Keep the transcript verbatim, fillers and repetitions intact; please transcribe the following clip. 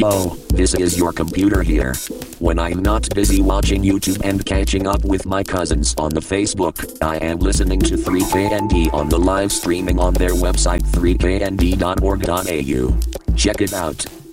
Hello, this is your computer here. When I'm not busy watching YouTube and catching up with my cousins on the Facebook, I am listening to three K N D on the live streaming on their website three k n d dot org dot a u. Check it out.